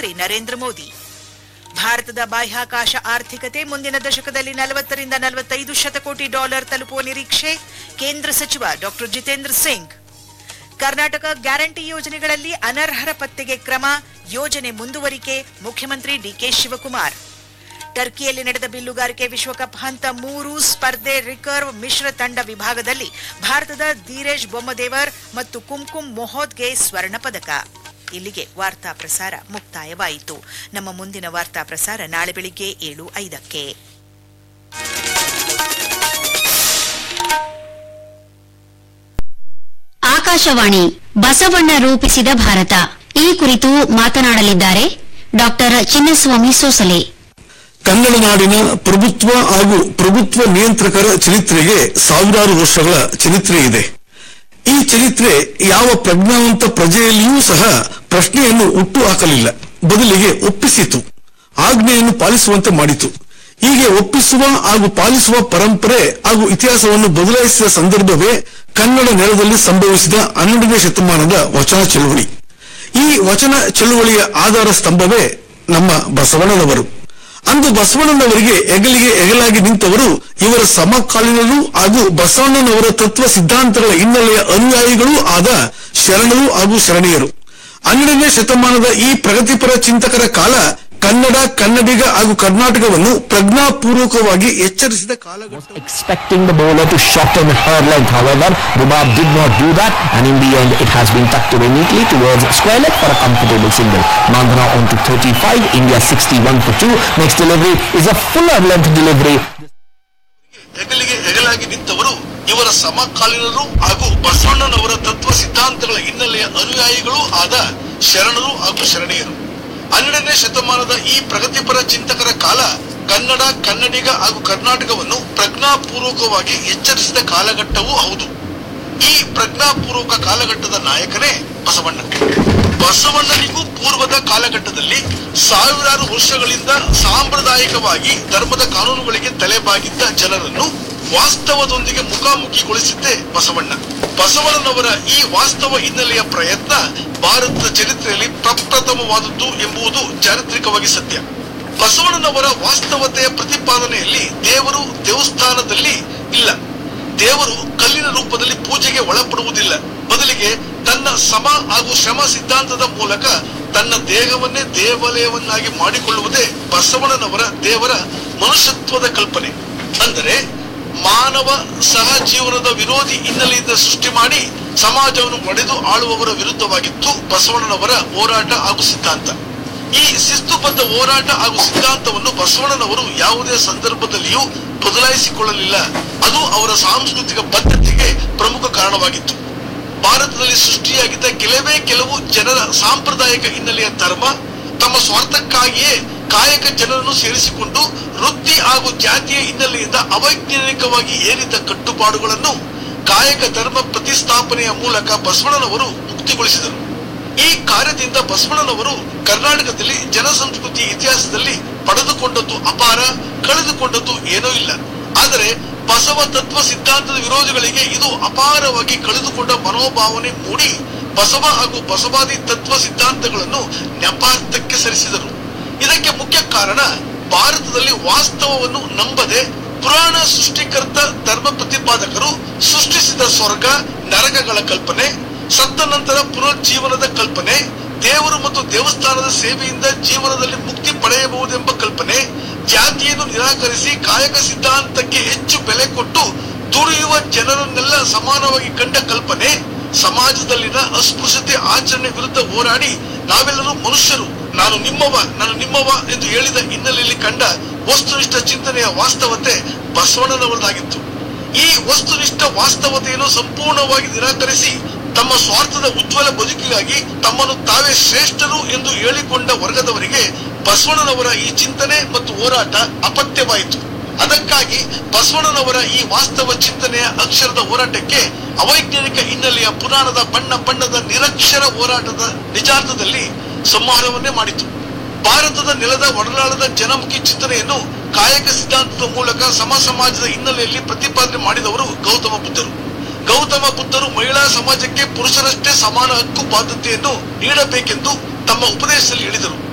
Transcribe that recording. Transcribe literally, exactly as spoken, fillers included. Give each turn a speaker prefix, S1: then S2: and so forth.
S1: ಪ್ರಧಾನಮಂತ್ರಿ ನರೇಂದ್ರ ಮೋದಿ. ಭಾರತದ ಬಾಹ್ಯಾಕಾಶ ಆರ್ಥಿಕತೆ ಮುಂದಿನ ದಶಕದಲ್ಲಿ ನಲವತ್ತರಿಂದ ನಲವತ್ತೈದು ಶತಕೋಟಿ ಡಾಲರ್ ತಲುಪುವ ನಿರೀಕ್ಷೆ, ಕೇಂದ್ರ ಸಚಿವ ಡಾ ಜಿತೇಂದ್ರ ಸಿಂಗ್. ಕರ್ನಾಟಕ ಗ್ಯಾರಂಟಿ ಯೋಜನೆಗಳಲ್ಲಿ ಅನರ್ಹರ ಪತ್ತೆಗೆ ಕ್ರಮ, ಯೋಜನೆ ಮುಂದುವರಿಕೆ, ಮುಖ್ಯಮಂತ್ರಿ ಡಿಕೆ ಶಿವಕುಮಾರ್. ಟರ್ಕಿಯಲ್ಲಿ ನಡೆದ ಬಿಲ್ಲುಗಾರಿಕೆ ವಿಶ್ವಕಪ್ ಹಂತ ಮೂರು ಸ್ಪರ್ಧೆ ರಿಕರ್ವ್ ಮಿಶ್ರ ತಂಡ ವಿಭಾಗದಲ್ಲಿ ಭಾರತದ ಧೀರೇಶ್ ಬೊಮ್ಮದೇವರ್ ಮತ್ತು ಕುಂಕುಮ್ ಮೊಹೋದ್ಗೆ ಸ್ವರ್ಣ ಪದಕ. ಇಲ್ಲಿಗೆ ವಾರ್ತಾ ಪ್ರಸಾರ ಮುಕ್ತಾಯವಾಯಿತು. ನಮ್ಮ ಮುಂದಿನ ವಾರ್ತಾ ಪ್ರಸಾರ ನಾಳೆ ಬೆಳಿಗ್ಗೆ ಏಳು ಐದಕ್ಕೆ.
S2: ಆಕಾಶವಾಣಿ ಬಸವಣ್ಣ ರೂಪಿಸಿದ ಭಾರತ ಈ ಕುರಿತು ಮಾತನಾಡಲಿದ್ದಾರೆ ಡಾಕ್ಟರ್ ಚಿನ್ನಸ್ವಾಮಿ ಸೋಸಲೆ.
S3: ಕನ್ನಡ ನಾಡಿನ ಪ್ರಭುತ್ವ ಹಾಗೂ ಪ್ರಭುತ್ವ ನಿಯಂತ್ರಕರ ಚರಿತ್ರೆಗೆ ಸಾವಿರಾರು ವರ್ಷಗಳ ಚರಿತ್ರೆ ಇದೆ. ಈ ಚರಿತ್ರೆ ಯಾವ ಪ್ರಜ್ಞಾವಂತ ಪ್ರಜೆಯಲ್ಲಿಯೂ ಸಹ ಪ್ರಶ್ನೆಯನ್ನು ಹುಟ್ಟು ಹಾಕಲಿಲ್ಲ, ಬದಲಿಗೆ ಒಪ್ಪಿಸಿತು, ಆಜ್ಞೆಯನ್ನು ಪಾಲಿಸುವಂತೆ ಮಾಡಿತು. ಹೀಗೆ ಒಪ್ಪಿಸುವ ಹಾಗೂ ಪಾಲಿಸುವ ಪರಂಪರೆ ಹಾಗೂ ಇತಿಹಾಸವನ್ನು ಬದಲಾಯಿಸಿದ ಸಂದರ್ಭವೇ ಕನ್ನಡ ನೆಲದಲ್ಲಿ ಸಂಭವಿಸಿದ ಹನ್ನೆರಡನೇ ಶತಮಾನದ ವಚನ ಚಳುವಳಿ. ಈ ವಚನ ಚಳುವಳಿಯ ಆಧಾರ ಸ್ತಂಭವೇ ನಮ್ಮ ಬಸವಣ್ಣನವರು. ಅಂದು ಬಸವಣ್ಣನವರಿಗೆ ಹೆಗಲಿಗೆ ಹೆಗಲಾಗಿ ನಿಂತವರು ಇವರ ಸಮಕಾಲೀನರು ಹಾಗೂ ಬಸವಣ್ಣನವರ ತತ್ವ ಸಿದ್ಧಾಂತಗಳ ಹಿನ್ನೆಲೆಯ ಅನುಯಾಯಿಗಳೂ ಆದ ಶರಣರು ಹಾಗೂ ಶರಣೀಯರು. ಹನ್ನೆರಡನೇ ಶತಮಾನದ ಈ ಪ್ರಗತಿಪರ ಚಿಂತಕರ ಕಾಲ ಕನ್ನಡ, ಕನ್ನಡಿಗ ಹಾಗೂ ಕರ್ನಾಟಕವನ್ನು ಪ್ರಜ್ಞಾಪೂರ್ವಕವಾಗಿ ಎಚ್ಚರಿಸಿದ ಕಾಲಘಟ್ಟ.
S4: Expecting the bowler to shorten her leg, however, Rubab did not do that, and in the end it has been tucked away neatly towards square leg for a comfortable single. Mandana on to thirty-five, India sixty-one for two. Next delivery is a fuller length delivery.
S3: ಹೆಗಲಿಗೆ ಹೆಗಲಾಗಿ ನಿಂತವರು ಇವರ ಸಮಕಾಲೀನರು ಹಾಗೂ ಬಸವಣ್ಣನವರ ತತ್ವ ಸಿದ್ಧಾಂತಗಳ ಹಿನ್ನೆಲೆಯ ಅನುಯಾಯಿಗಳೂ ಆದ ಶರಣರು ಹಾಗೂ ಶರಣೀಯರು. ಹನ್ನೆರಡನೇ ಶತಮಾನದ ಈ ಪ್ರಗತಿಪರ ಚಿಂತಕರ ಕಾಲ ಕನ್ನಡ, ಕನ್ನಡಿಗ ಹಾಗೂ ಕರ್ನಾಟಕವನ್ನು ಪ್ರಜ್ಞಾಪೂರ್ವಕವಾಗಿ ಎಚ್ಚರಿಸಿದ ಕಾಲಘಟ್ಟವೂ ಹೌದು. ಈ ಪ್ರಜ್ಞಾಪೂರ್ವಕ ಕಾಲಘಟ್ಟದ ನಾಯಕನೇ ಬಸವಣ್ಣ. ಬಸವಣ್ಣನಿಗೂ ಪೂರ್ವದ ಕಾಲಘಟ್ಟದಲ್ಲಿ ಸಾವಿರಾರು ವರ್ಷಗಳಿಂದ ಸಾಂಪ್ರದಾಯಿಕವಾಗಿ ಧರ್ಮದ ಕಾನೂನುಗಳಿಗೆ ತಲೆಬಾಗಿದ್ದ ಜನರನ್ನು ವಾಸ್ತವದೊಂದಿಗೆ ಮುಖಾಮುಖಿಗೊಳಿಸಿದ್ದೇ ಬಸವಣ್ಣ. ಬಸವಣ್ಣನವರ ಈ ವಾಸ್ತವ ಹಿನ್ನೆಲೆಯ ಪ್ರಯತ್ನ ಭಾರತದ ಚರಿತ್ರೆಯಲ್ಲಿ ಪ್ರಪ್ರಥಮವಾದದ್ದು ಎಂಬುದು ಚಾರಿತ್ರಿಕವಾಗಿ ಸತ್ಯ. ಬಸವಣ್ಣನವರ ವಾಸ್ತವತೆಯ ಪ್ರತಿಪಾದನೆಯಲ್ಲಿ ದೇವರು ದೇವಸ್ಥಾನದಲ್ಲಿ ಇಲ್ಲ, ದೇವರು ಕಲ್ಲಿನ ರೂಪದಲ್ಲಿ ಪೂಜೆಗೆ ಒಳಪಡುವುದಿಲ್ಲ, ಬದಲಿಗೆ ತನ್ನ ಸಮ ಹಾಗೂ ಶ್ರಮ ಸಿದ್ಧಾಂತದ ಮೂಲಕ ತನ್ನ ದೇಹವನ್ನೇ ದೇವಾಲಯವನ್ನಾಗಿ ಮಾಡಿಕೊಳ್ಳುವುದೇ ಬಸವಣ್ಣನವರ ದೇವರ ಮನುಷ್ಯತ್ವದ ಕಲ್ಪನೆ. ಅಂದರೆ ಮಾನವ ಸಹಜೀವನದ ವಿರೋಧಿ ಹಿನ್ನೆಲೆಯಿಂದ ಸೃಷ್ಟಿ ಮಾಡಿ ಸಮಾಜವನ್ನು ಒಡೆದು ಆಳುವವರ ವಿರುದ್ಧವಾಗಿತ್ತು ಬಸವಣ್ಣನವರ ಹೋರಾಟ ಹಾಗೂ ಸಿದ್ಧಾಂತ. ಈ ಶಿಸ್ತುಬದ್ಧ ಹೋರಾಟ ಹಾಗೂ ಸಿದ್ಧಾಂತವನ್ನು ಬಸವಣ್ಣನವರು ಯಾವುದೇ ಸಂದರ್ಭದಲ್ಲಿಯೂ ಬದಲಾಯಿಸಿಕೊಳ್ಳಲಿಲ್ಲ. ಅದು ಅವರ ಸಾಂಸ್ಕೃತಿಕ ಬದ್ಧತೆಗೆ ಪ್ರಮುಖ ಕಾರಣವಾಗಿತ್ತು. ಭಾರತದಲ್ಲಿ ಸೃಷ್ಟಿಯಾಗಿದ್ದ ಕೆಲವೇ ಕೆಲವು ಜನರ ಸಾಂಪ್ರದಾಯಿಕ ಹಿನ್ನೆಲೆಯ ಧರ್ಮ ತಮ್ಮ ಸ್ವಾರ್ಥಕ್ಕಾಗಿಯೇ ಕಾಯಕ ಜನರನ್ನು ಸೇರಿಸಿಕೊಂಡು ವೃತ್ತಿ ಹಾಗೂ ಜಾತಿಯ ಹಿನ್ನೆಲೆಯಿಂದ ಅವೈಜ್ಞಾನಿಕವಾಗಿ ಏರಿದ್ದ ಕಟ್ಟುಪಾಡುಗಳನ್ನು ಕಾಯಕ ಧರ್ಮ ಪ್ರತಿಸ್ಥಾಪನೆಯ ಮೂಲಕ ಬಸವಣ್ಣನವರು ಮುಕ್ತಿಗೊಳಿಸಿದರು. ಈ ಕಾರ್ಯದಿಂದ ಬಸವಣ್ಣನವರು ಕರ್ನಾಟಕದಲ್ಲಿ ಜನಸಂಸ್ಕೃತಿ ಇತಿಹಾಸದಲ್ಲಿ ಪಡೆದುಕೊಂಡದ್ದು ಅಪಾರ, ಕಳೆದುಕೊಂಡದ್ದು ಏನೂ ಇಲ್ಲ. ಆದರೆ ಬಸವ ತತ್ವ ಸಿದ್ಧಾಂತದ ವಿರೋಧಿಗಳಿಗೆ ಇದು ಅಪಾರವಾಗಿ ಕಳೆದುಕೊಂಡ ಮನೋಭಾವನೆ ಮೂಡಿ ಬಸವ ಹಾಗೂ ಬಸವಾದಿ ತತ್ವ ಸಿದ್ಧಾಂತಗಳನ್ನು ನೆಪಾರ್ಥಕ್ಕೆ ಸರಿಸಿದರು. ಇದಕ್ಕೆ ಮುಖ್ಯ ಕಾರಣ ಭಾರತದಲ್ಲಿ ವಾಸ್ತವವನ್ನು ನಂಬದೆ ಪುರಾಣ ಸೃಷ್ಟಿಕರ್ತ ಧರ್ಮ ಪ್ರತಿಪಾದಕರು ಸೃಷ್ಟಿಸಿದ ಸ್ವರ್ಗ ನರಕಗಳ ಕಲ್ಪನೆ, ಸತ್ತ ನಂತರ ಪುನರ್ಜೀವನದ ಕಲ್ಪನೆ, ದೇವರು ಮತ್ತು ದೇವಸ್ಥಾನದ ಸೇವೆಯಿಂದ ಜೀವನದಲ್ಲಿ ಮುಕ್ತಿ ಪಡೆಯಬಹುದೆಂಬ ಕಲ್ಪನೆ, ಜಾತಿಯನ್ನು ನಿರಾಕರಿಸಿ ಕಾಯಕ ಸಿದ್ಧಾಂತಕ್ಕೆ ಹೆಚ್ಚು ಬೆಲೆ ಕೊಟ್ಟು ದುಡಿಯುವ ಜನರನ್ನೆಲ್ಲ ಸಮಾನವಾಗಿ ಕಂಡ ಕಲ್ಪನೆ, ಸಮಾಜದಲ್ಲಿನ ಅಸ್ಪೃಶ್ಯತೆ ಆಚರಣೆ ವಿರುದ್ಧ ಹೋರಾಡಿ ನಾವೆಲ್ಲರೂ ಮನುಷ್ಯರು, ನಾನು ನಿಮ್ಮವ ನಾನು ನಿಮ್ಮವ ಎಂದು ಹೇಳಿದ ಹಿನ್ನೆಲೆಯಲ್ಲಿ ಕಂಡ ವಸ್ತುನಿಷ್ಠ ಚಿಂತನೆಯ ವಾಸ್ತವತೆ ಬಸವಣ್ಣನವರದಾಗಿತ್ತು. ಈ ವಸ್ತುನಿಷ್ಠ ವಾಸ್ತವತೆಯನ್ನು ಸಂಪೂರ್ಣವಾಗಿ ನಿರಾಕರಿಸಿ ತಮ್ಮ ಸ್ವಾರ್ಥದ ಉಜ್ವಲ ಬದುಕಿಗಾಗಿ ತಮ್ಮನ್ನು ತಾವೇ ಶ್ರೇಷ್ಠರು ಎಂದು ಹೇಳಿಕೊಂಡ ವರ್ಗದವರಿಗೆ ಬಸವಣ್ಣನವರ ಈ ಚಿಂತನೆ ಮತ್ತು ಹೋರಾಟ ಅಪತ್ಯವಾಯಿತು. ಅದಕ್ಕಾಗಿ ಬಸವಣ್ಣನವರ ಈ ವಾಸ್ತವ ಚಿಂತನೆಯ ಅಕ್ಷರದ ಹೋರಾಟಕ್ಕೆ ಅವೈಜ್ಞಾನಿಕ ಹಿನ್ನೆಲೆಯ ಪುರಾಣದ ಬಣ್ಣ ಬಣ್ಣದ ನಿರಕ್ಷರ ಹೋರಾಟದ ನಿಜಾರ್ಥದಲ್ಲಿ ಸಂಹಾರವನ್ನೇ ಮಾಡಿತು. ಭಾರತದ ನೆಲದ ಒಡಲಾಳದ ಜನಮುಖಿ ಚಿಂತನೆಯನ್ನು ಕಾಯಕ ಸಿದ್ಧಾಂತದ ಮೂಲಕ ಸಮ ಸಮಾಜದ ಹಿನ್ನೆಲೆಯಲ್ಲಿ ಪ್ರತಿಪಾದನೆ ಮಾಡಿದವರು ಗೌತಮ ಬುದ್ಧರು. ಗೌತಮ ಬುದ್ಧರು ಮಹಿಳಾ ಸಮಾಜಕ್ಕೆ ಪುರುಷರಷ್ಟೇ ಸಮಾನ ಹಕ್ಕು ಬಾಧ್ಯತೆಯನ್ನು ನೀಡಬೇಕೆಂದು ತಮ್ಮ ಉಪದೇಶದಲ್ಲಿ ಹೇಳಿದರು.